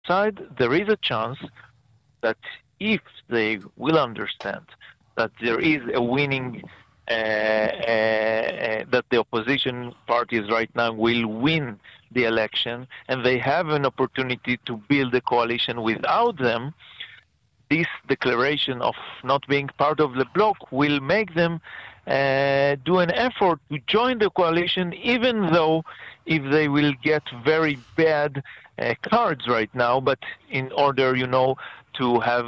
side, there is a chance that if they will understand that there is a winning, that the opposition parties right now will win the election, and they have an opportunity to build a coalition without them, this declaration of not being part of the bloc will make them do an effort to join the coalition, even though if they will get very bad cards right now, but in order, to have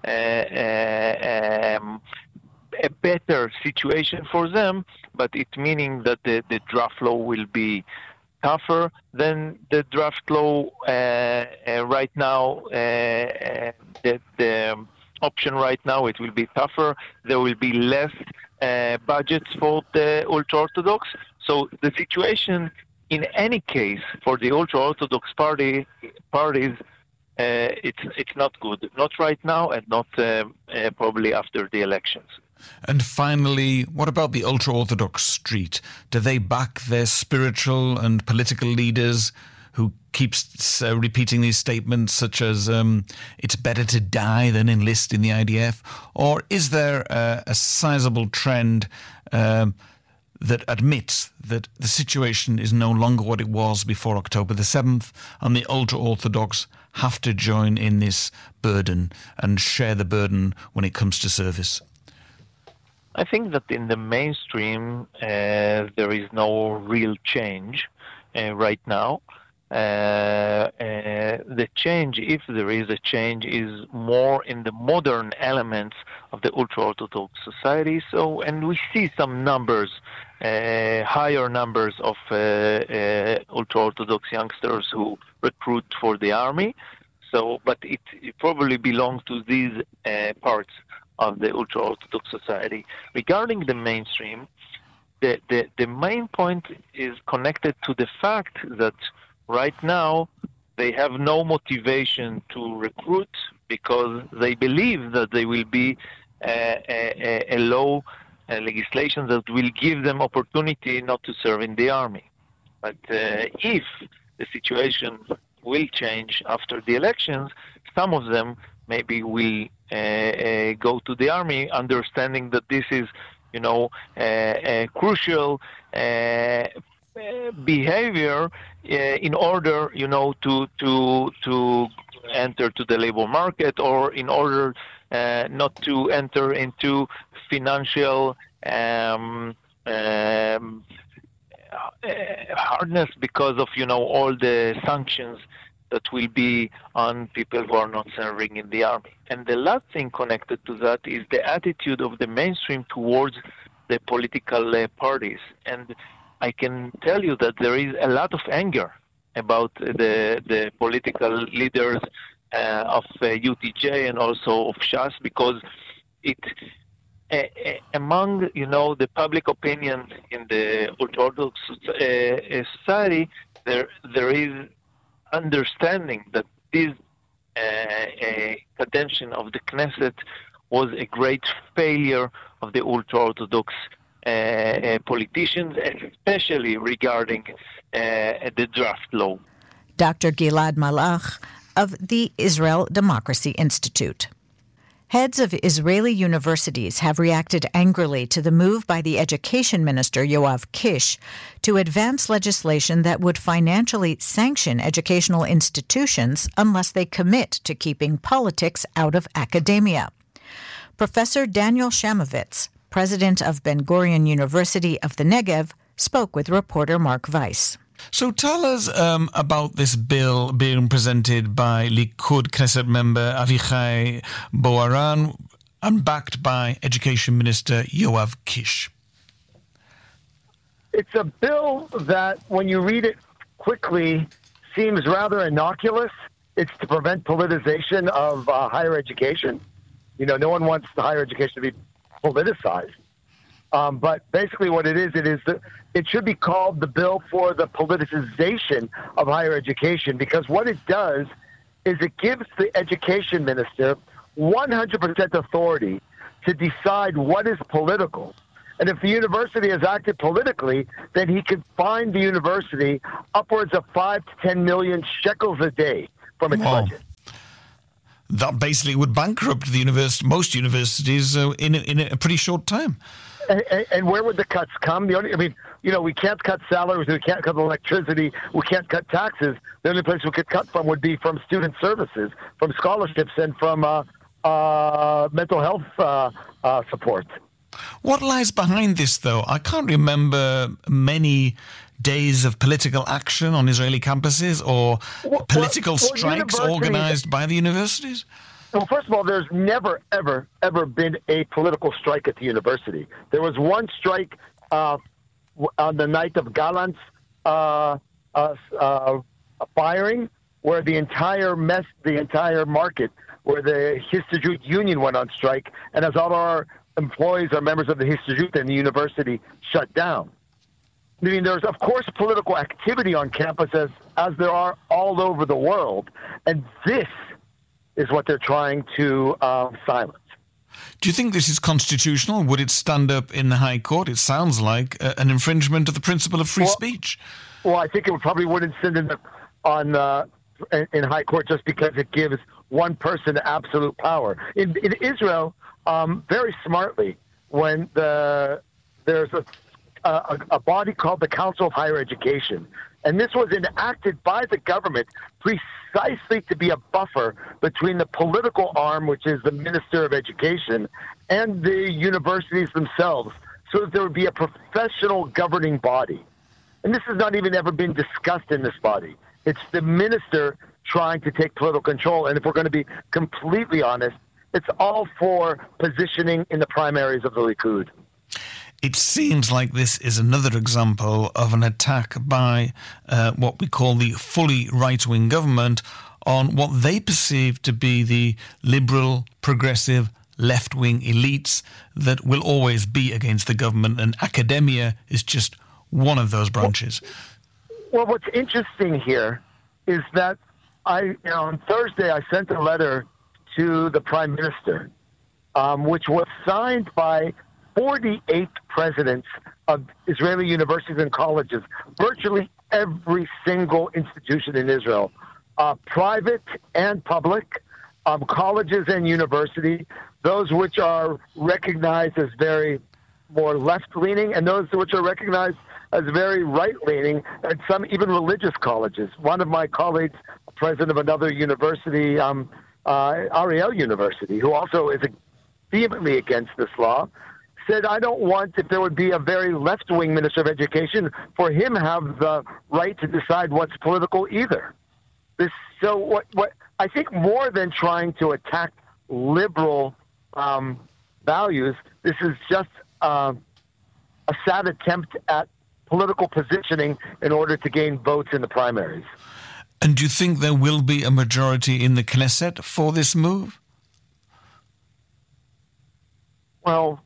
a better situation for them, but it meaning that the draft law will be tougher than the draft law right now. The option right now, it will be tougher. There will be less budgets for the ultra-Orthodox. So the situation, in any case, for the ultra-Orthodox parties, it's not good. Not right now, and not probably after the elections. And finally, what about the ultra-Orthodox street? Do they back their spiritual and political leaders who keeps repeating these statements such as it's better to die than enlist in the IDF? Or is there a sizable trend that admits that the situation is no longer what it was before October the 7th, and the ultra-Orthodox have to join in this burden and share the burden when it comes to service? I think that in the mainstream, there is no real change right now. The change, if there is a change, is more in the modern elements of the ultra-Orthodox society. So, and we see some numbers, higher numbers of ultra-Orthodox youngsters who recruit for the army. So, but it probably belongs to these parts of the ultra-Orthodox society. Regarding the mainstream, the main point is connected to the fact that right now they have no motivation to recruit because they believe that there will be a law, legislation that will give them opportunity not to serve in the army. But if the situation will change after the elections, some of them maybe will go to the army, understanding that this is, a crucial behavior in order, to enter to the labor market, or in order not to enter into financial hardness because of, all the sanctions that will be on people who are not serving in the army. And the last thing connected to that is the attitude of the mainstream towards the political parties. And I can tell you that there is a lot of anger about the political leaders of UTJ and also of Shas, because it among the public opinion in the Orthodox society, there is understanding that this attention of the Knesset was a great failure of the ultra-Orthodox politicians, especially regarding the draft law. Dr. Gilad Malach of the Israel Democracy Institute. Heads of Israeli universities have reacted angrily to the move by the Education Minister Yoav Kish to advance legislation that would financially sanction educational institutions unless they commit to keeping politics out of academia. Professor Daniel Shamovitz, president of Ben-Gurion University of the Negev, spoke with reporter Mark Weiss. So tell us about this bill being presented by Likud Knesset member Avichai Boaran and backed by Education Minister Yoav Kish. It's a bill that, when you read it quickly, seems rather innocuous. It's to prevent politicization of higher education. No one wants the higher education to be politicized. But basically what it is that it should be called the bill for the politicization of higher education, because what it does is it gives the education minister 100% authority to decide what is political. And if the university has acted politically, then he can fine the university upwards of 5 to 10 million shekels a day from its budget. That basically would bankrupt the most universities in a pretty short time. And where would the cuts come? We can't cut salaries, we can't cut electricity, we can't cut taxes. The only place we could cut from would be from student services, from scholarships, and from mental health support. What lies behind this, though? I can't remember many days of political action on Israeli campuses or political strikes organized by the universities. Well, first of all, there's never, ever, ever been a political strike at the university. There was one strike on the night of Gallant's firing, where the entire market, where the Histadrut union went on strike, and as all our employees are members of the Histadrut, and the university shut down. I mean, there's, of course, political activity on campus as there are all over the world, and this is what they're trying to silence. Do you think this is constitutional? Would it stand up in the High Court? It sounds like an infringement of the principle of free speech. Well, I think it probably wouldn't stand in High Court just because it gives one person absolute power. In Israel, very smartly, when there's a body called the Council of Higher Education, and this was enacted by the government precisely to be a buffer between the political arm, which is the Minister of Education, and the universities themselves, so that there would be a professional governing body. And this has not even ever been discussed in this body. It's the minister trying to take political control. And if we're going to be completely honest, it's all for positioning in the primaries of the Likud. It seems like this is another example of an attack by what we call the fully right-wing government on what they perceive to be the liberal, progressive, left-wing elites that will always be against the government, and academia is just one of those branches. Well, what's interesting here is that on Thursday I sent a letter to the Prime Minister, which was signed by 48 presidents of Israeli universities and colleges, virtually every single institution in Israel, private and public, colleges and universities, those which are recognized as very more left-leaning and those which are recognized as very right-leaning, and some even religious colleges. One of my colleagues, president of another university, Ariel University, who also is vehemently against this law, said, I don't want, if there would be a very left-wing Minister of Education, for him have the right to decide what's political either. So what I think more than trying to attack liberal values, this is just a sad attempt at political positioning in order to gain votes in the primaries. And do you think there will be a majority in the Knesset for this move? Well,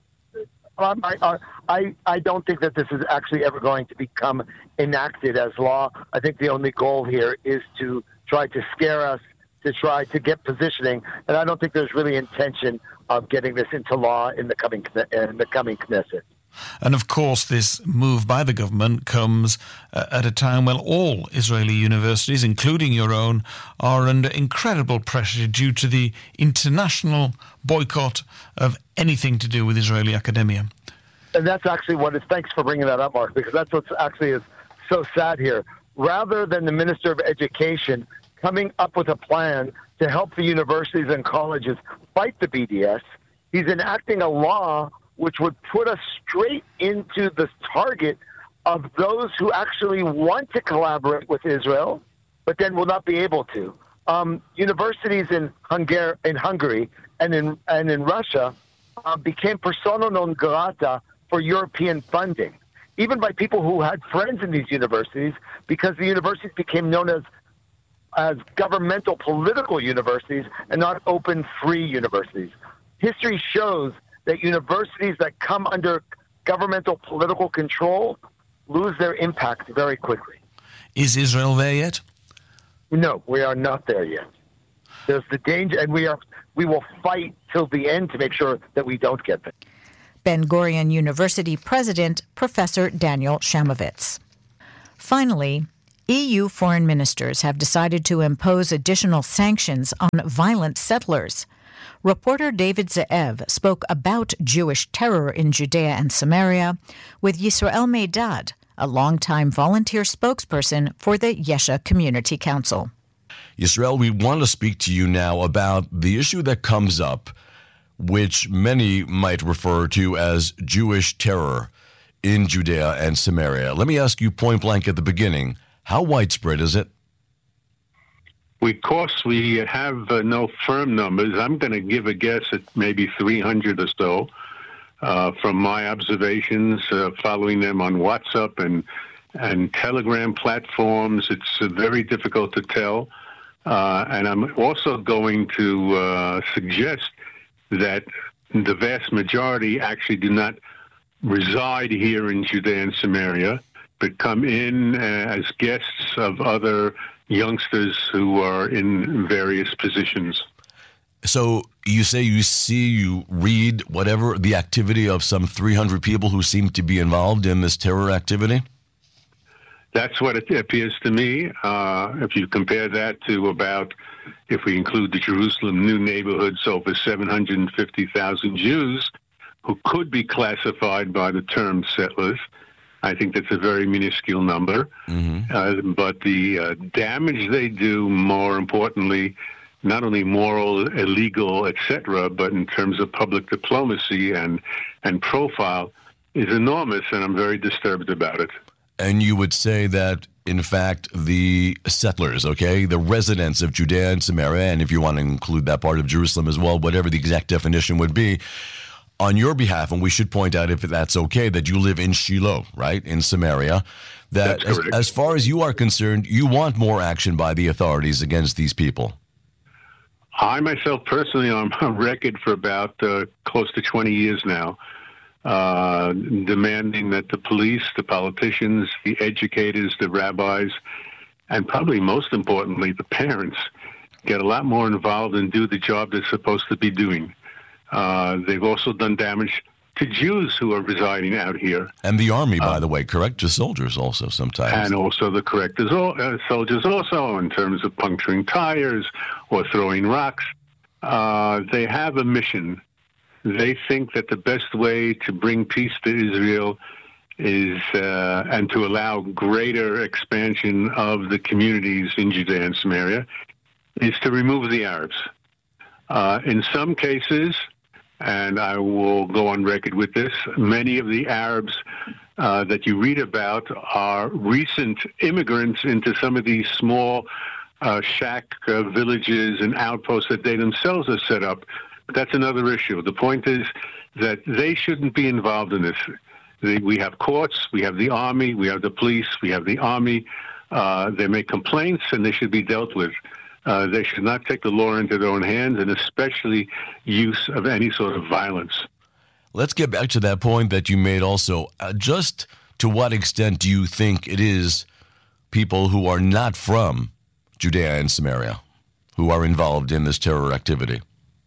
I don't think that this is actually ever going to become enacted as law. I think the only goal here is to try to scare us, to try to get positioning, and I don't think there's really intention of getting this into law in the coming Knesset. And of course, this move by the government comes at a time when all Israeli universities, including your own, are under incredible pressure due to the international boycott of anything to do with Israeli academia. And that's actually what is, thanks for bringing that up, Mark, because that's what actually is so sad here. Rather than the Minister of Education coming up with a plan to help the universities and colleges fight the BDS, he's enacting a law which would put us straight into the target of those who actually want to collaborate with Israel, but then will not be able to. Universities in Hungary and in Russia became persona non grata for European funding, even by people who had friends in these universities, because the universities became known as governmental political universities and not open, free universities. History shows that universities that come under governmental political control lose their impact very quickly. Is Israel there yet? No, we are not there yet. There's the danger, and we will fight till the end to make sure that we don't get there. Ben-Gurion University President, Professor Daniel Shamovitz. Finally, EU foreign ministers have decided to impose additional sanctions on violent settlers. Reporter David Ze'ev spoke about Jewish terror in Judea and Samaria with Yisrael Meidad, a longtime volunteer spokesperson for the Yesha Community Council. Yisrael, we want to speak to you now about the issue that comes up, which many might refer to as Jewish terror in Judea and Samaria. Let me ask you point blank at the beginning, how widespread is it? Of course, we have no firm numbers. I'm going to give a guess at maybe 300 or so from my observations, following them on WhatsApp and Telegram platforms. It's very difficult to tell. And I'm also going to suggest that the vast majority actually do not reside here in Judea and Samaria, but come in as guests of other youngsters who are in various positions. So you say you read whatever the activity of some 300 people who seem to be involved in this terror activity? That's what it appears to me. If you compare that to about, if we include the Jerusalem new neighborhoods, over 750,000 Jews who could be classified by the term settlers, I think that's a very minuscule number. Mm-hmm. But the damage they do, more importantly, not only moral, illegal, etc., but in terms of public diplomacy and profile, is enormous, and I'm very disturbed about it. And you would say that, in fact, the settlers, the residents of Judea and Samaria, and if you want to include that part of Jerusalem as well, whatever the exact definition would be, on your behalf, and we should point out, if that's okay, that you live in Shiloh, right, in Samaria, that as far as you are concerned, you want more action by the authorities against these people. I myself personally am on record for about close to 20 years now, demanding that the police, the politicians, the educators, the rabbis, and probably most importantly, the parents, get a lot more involved and do the job they're supposed to be doing. They've also done damage to Jews who are residing out here. And the army, by the way, correct? To soldiers also sometimes. And also the soldiers also, in terms of puncturing tires or throwing rocks. They have a mission. They think that the best way to bring peace to Israel is, and to allow greater expansion of the communities in Judea and Samaria, is to remove the Arabs. In some cases, and I will go on record with this, many of the Arabs that you read about are recent immigrants into some of these small shack villages and outposts that they themselves have set up. But that's another issue. The point is that they shouldn't be involved in this. We have courts, we have the army, we have the police, we have the army. They make complaints and they should be dealt with. They should not take the law into their own hands, and especially use of any sort of violence. Let's get back to that point that you made also. Just to what extent do you think it is people who are not from Judea and Samaria who are involved in this terror activity?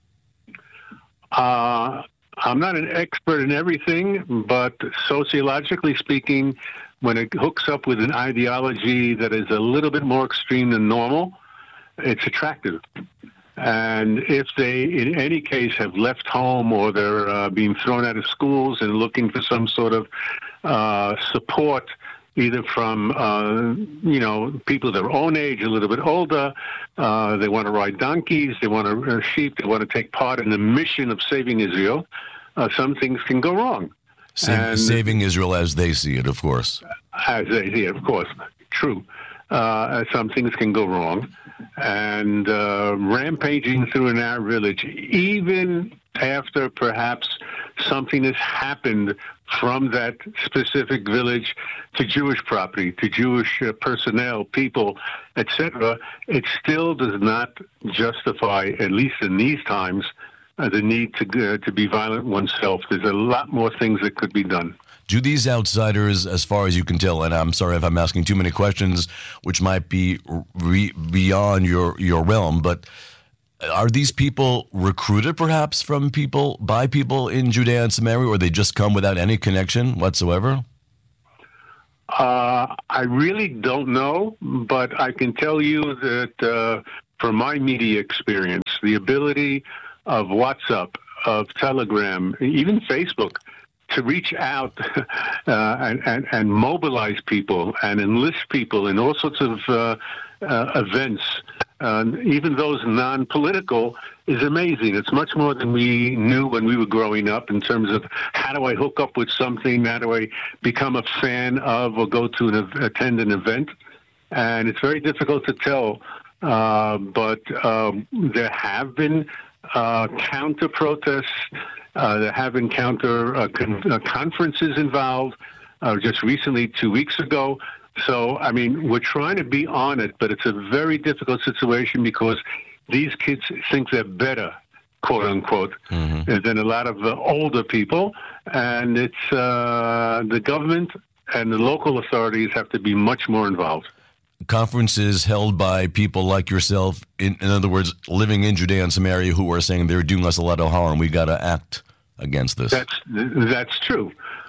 I'm not an expert in everything, but sociologically speaking, when it hooks up with an ideology that is a little bit more extreme than normal, it's attractive. And if they, in any case, have left home or they're being thrown out of schools and looking for some sort of support, either from, people their own age, a little bit older, they want to ride donkeys, they want to sheep, they want to take part in the mission of saving Israel, some things can go wrong. Saving Israel as they see it, of course. As they see it, of course. True. Some things can go wrong. And rampaging through an Arab village, even after perhaps something has happened from that specific village to Jewish property, to Jewish personnel, people, etc., it still does not justify, at least in these times, the need to be violent oneself. There's a lot more things that could be done. Do these outsiders, as far as you can tell, and I'm sorry if I'm asking too many questions, which might be beyond your realm, but are these people recruited perhaps by people in Judea and Samaria, or they just come without any connection whatsoever? I really don't know, but I can tell you that from my media experience, the ability of WhatsApp, of Telegram, even Facebook, to reach out and mobilize people and enlist people in all sorts of events, even those non-political, is amazing. It's much more than we knew when we were growing up in terms of how do I hook up with something, how do I become a fan of or go to attend an event. And it's very difficult to tell, but there have been counter-protests, there have been conferences involved just recently 2 weeks ago. So, I mean, we're trying to be on it, but it's a very difficult situation because these kids think they're better, quote unquote, than a lot of older people. And it's the government and the local authorities have to be much more involved. Conferences held by people like yourself, in other words, living in Judea and Samaria, who are saying they're doing us a lot of harm. We got to act against this. That's true.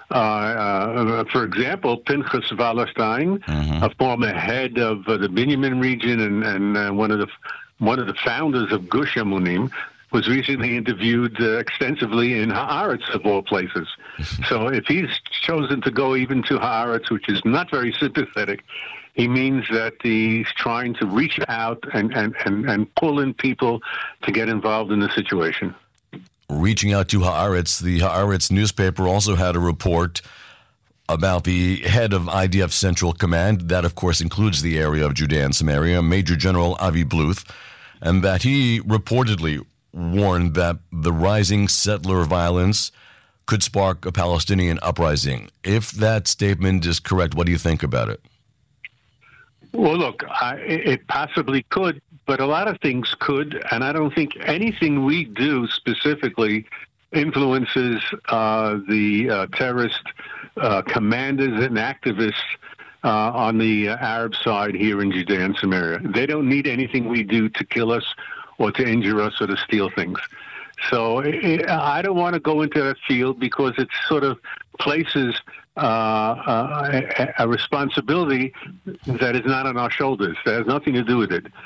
For example, Pinchas Wallerstein, a former head of the Binyamin region and one of the founders of Gush Emunim, was recently interviewed extensively in Haaretz, of all places. So if he's chosen to go even to Haaretz, which is not very sympathetic, he means that he's trying to reach out and pull in people to get involved in the situation. Reaching out to Haaretz, the Haaretz newspaper also had a report about the head of IDF Central Command, that of course includes the area of Judea and Samaria, Major General Avi Bluth, and that he reportedly warned that the rising settler violence could spark a Palestinian uprising. If that statement is correct, what do you think about it? Well, look, it possibly could, but a lot of things could, and I don't think anything we do specifically influences the terrorist commanders and activists on the Arab side here in Judea and Samaria. They don't need anything we do to kill us or to injure us or to steal things. So I don't want to go into that field because it sort of places a responsibility that is not on our shoulders. That has nothing to do with it.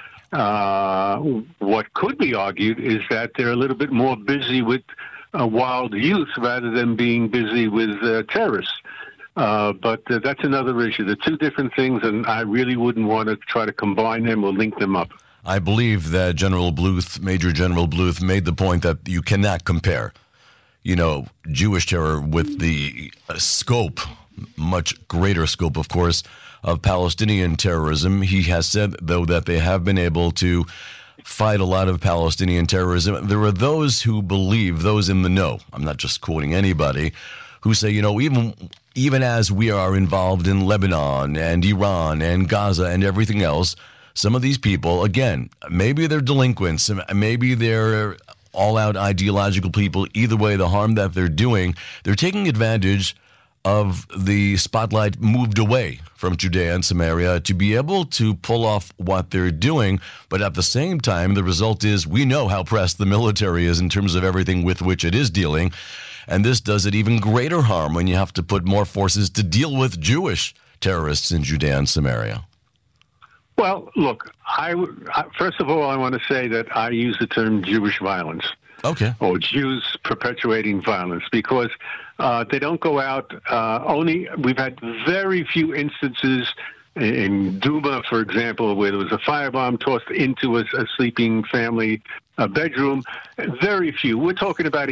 What could be argued is that they're a little bit more busy with wild youth rather than being busy with terrorists. But that's another issue. They're two different things, and I really wouldn't want to try to combine them or link them up. I believe that General Bluth, Major General Bluth, made the point that you cannot compare, Jewish terror with the scope, much greater scope, of course, of Palestinian terrorism. He has said, though, that they have been able to fight a lot of Palestinian terrorism. There are those who believe, those in the know, I'm not just quoting anybody, who say, even as we are involved in Lebanon and Iran and Gaza and everything else, some of these people, again, maybe they're delinquents, maybe they're all-out ideological people. Either way, the harm that they're doing, they're taking advantage of the spotlight moved away from Judea and Samaria to be able to pull off what they're doing. But at the same time, the result is we know how pressed the military is in terms of everything with which it is dealing. And this does it even greater harm when you have to put more forces to deal with Jewish terrorists in Judea and Samaria. Well, look, first of all, I want to say that I use the term Jewish violence. Okay. Or Jews perpetuating violence, because they don't go out we've had very few instances in Duma, for example, where there was a firebomb tossed into a sleeping family bedroom. Very few. We're talking about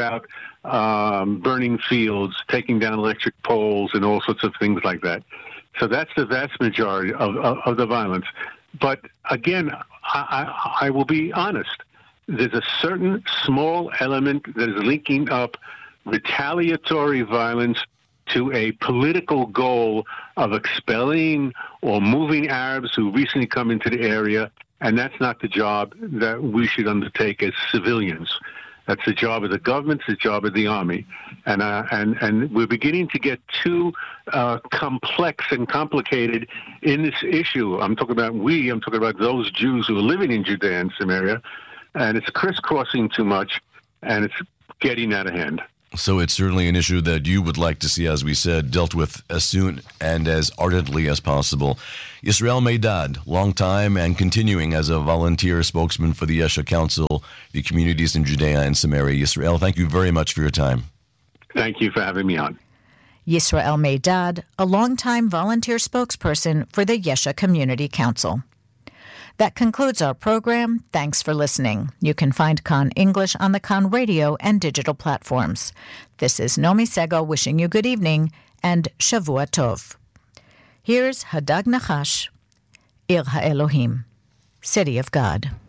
burning fields, taking down electric poles, and all sorts of things like that. So that's the vast majority of the violence. But again, I will be honest. There's a certain small element that is linking up retaliatory violence to a political goal of expelling or moving Arabs who recently come into the area, and that's not the job that we should undertake as civilians. That's the job of the government, it's the job of the army. And we're beginning to get too complex and complicated in this issue. I'm talking about those Jews who are living in Judea and Samaria, and it's crisscrossing too much, and it's getting out of hand. So it's certainly an issue that you would like to see, as we said, dealt with as soon and as ardently as possible. Yisrael Meidad, long time and continuing as a volunteer spokesman for the Yesha Council, the communities in Judea and Samaria. Yisrael, thank you very much for your time. Thank you for having me on. Yisrael Meidad, a longtime volunteer spokesperson for the Yesha Community Council. That concludes our program. Thanks for listening. You can find Kan English on the Kan radio and digital platforms. This is Nomi Segal wishing you good evening and Shavua Tov. Here's Hadag Nachash, Ir HaElohim, City of God.